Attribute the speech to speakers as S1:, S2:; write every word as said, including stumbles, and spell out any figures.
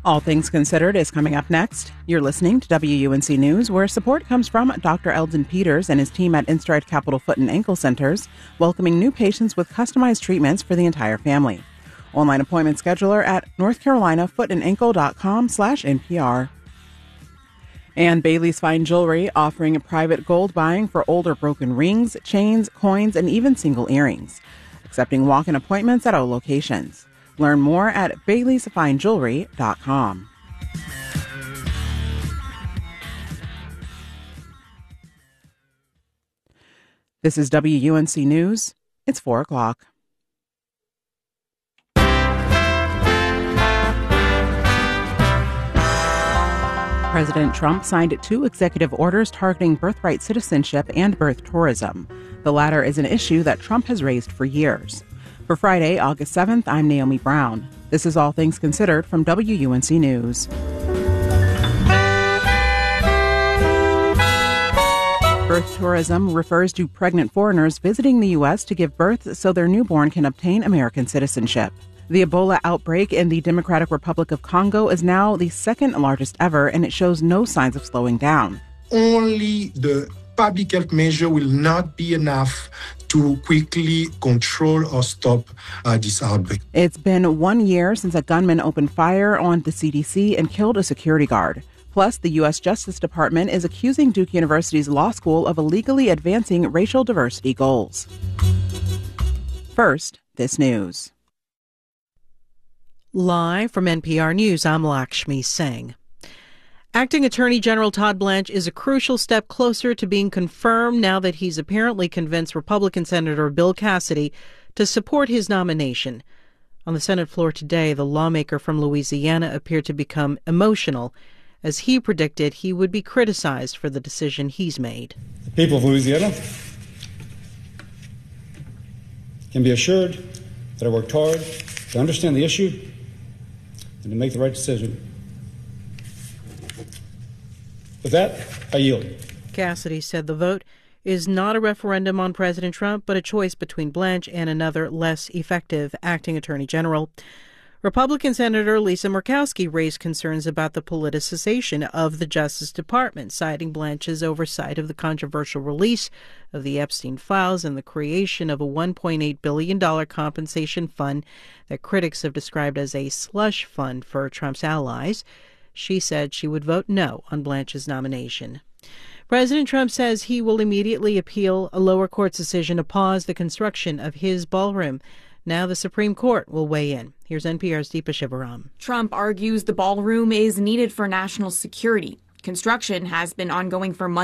S1: All Things Considered is coming up next. You're listening to W U N C News, where support comes from Doctor Eldon Peters and his team at InStride Capital Foot and Ankle Centers, welcoming new patients with customized treatments for the entire family. Online appointment scheduler at north carolina foot and ankle dot com slash N P R. And Bailey's Fine Jewelry offering private gold buying for older broken rings, chains, coins, and even single earrings. Accepting walk-in appointments at all locations. Learn more at baileys fine jewelry dot com. This is W U N C News. It's four o'clock. President Trump signed two executive orders targeting birthright citizenship and birth tourism. The latter is an issue that Trump has raised for years. For Friday, August seventh, I'm Naomi Brown. This is All Things Considered from W U N C News. Birth tourism refers to pregnant foreigners visiting the U S to give birth so their newborn can obtain American citizenship. The Ebola outbreak in the Democratic Republic of Congo is now the second largest ever, and it shows no signs of slowing down.
S2: Only the public health measure will not be enough to quickly control or stop uh, this outbreak.
S1: It's been one year since a gunman opened fire on the C D C and killed a security guard. Plus, the U S Justice Department is accusing Duke University's law school of illegally advancing racial diversity goals. First, this news.
S3: Live from N P R News, I'm Lakshmi Singh. Acting Attorney General Todd Blanche is a crucial step closer to being confirmed now that he's apparently convinced Republican Senator Bill Cassidy to support his nomination. On the Senate floor today, the lawmaker from Louisiana appeared to become emotional, as he predicted he would be criticized for the decision he's made.
S4: The people of Louisiana can be assured that I worked hard to understand the issue and to make the right decision. With that, I yield.
S3: Cassidy said the vote is not a referendum on President Trump, but a choice between Blanche and another less effective acting attorney general. Republican Senator Lisa Murkowski raised concerns about the politicization of the Justice Department, citing Blanche's oversight of the controversial release of the Epstein files and the creation of a one point eight billion dollars compensation fund that critics have described as a slush fund for Trump's allies. She said she would vote no on Blanche's nomination. President Trump says he will immediately appeal a lower court's decision to pause the construction of his ballroom. Now the Supreme Court will weigh in. Here's N P R's Deepa Shivaram.
S5: Trump argues the ballroom is needed for national security. Construction has been ongoing for months.